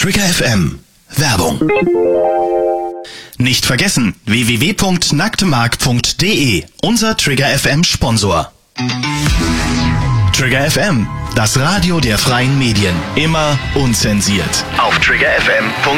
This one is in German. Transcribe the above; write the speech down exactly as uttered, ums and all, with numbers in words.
Trigger F M. Werbung. Nicht vergessen, w w w punkt nacktemark punkt d e, unser Trigger F M Sponsor. Trigger F M, das Radio der freien Medien. Immer unzensiert. Auf trigger f m punkt d e.